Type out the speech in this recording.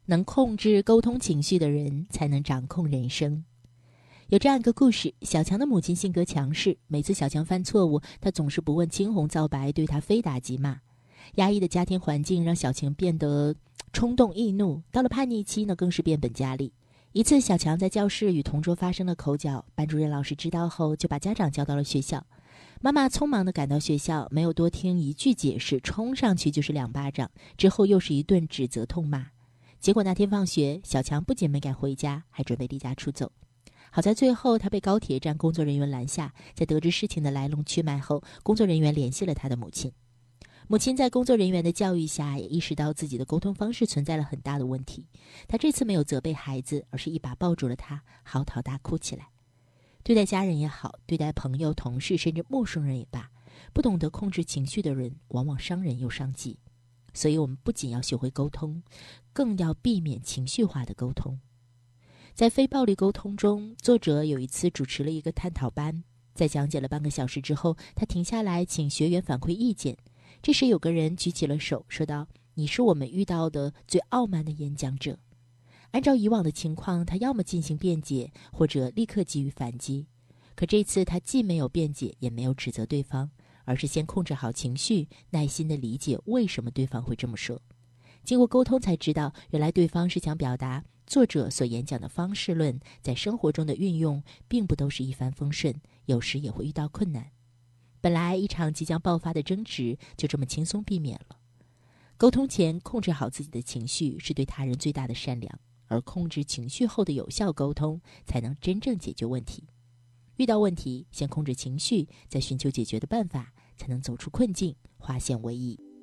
能控制沟通情绪的人，才能掌控人生。有这样一个故事，小强的母亲性格强势，每次小强犯错误，她总是不问青红皂白，对他非打即骂。压抑的家庭环境让小强变得冲动易怒，到了叛逆期呢，更是变本加厉。一次，小强在教室与同桌发生了口角，班主任老师知道后就把家长叫到了学校。妈妈匆忙地赶到学校，没有多听一句解释，冲上去就是2巴掌，之后又是一顿指责痛骂。结果那天放学，小强不仅没敢回家，还准备离家出走。好在最后他被高铁站工作人员拦下，在得知事情的来龙去脉后，工作人员联系了他的母亲。母亲在工作人员的教育下，也意识到自己的沟通方式存在了很大的问题。她这次没有责备孩子，而是一把抱住了他，嚎啕大哭起来。对待家人也好，对待朋友、同事，甚至陌生人也罢，不懂得控制情绪的人，往往伤人又伤己。所以我们不仅要学会沟通，更要避免情绪化的沟通。在非暴力沟通中，作者有一次主持了一个探讨班，在讲解了半个小时之后，他停下来请学员反馈意见。这时有个人举起了手，说道：“你是我们遇到的最傲慢的演讲者。”按照以往的情况，他要么进行辩解，或者立刻给予反击。可这次他既没有辩解，也没有指责对方，而是先控制好情绪，耐心地理解为什么对方会这么说。经过沟通才知道，原来对方是想表达作者所演讲的方式论在生活中的运用并不都是一帆风顺，有时也会遇到困难。本来一场即将爆发的争执就这么轻松避免了。沟通前控制好自己的情绪，是对他人最大的善良，而控制情绪后的有效沟通，才能真正解决问题。遇到问题，先控制情绪，再寻求解决的办法，才能走出困境，化险为夷。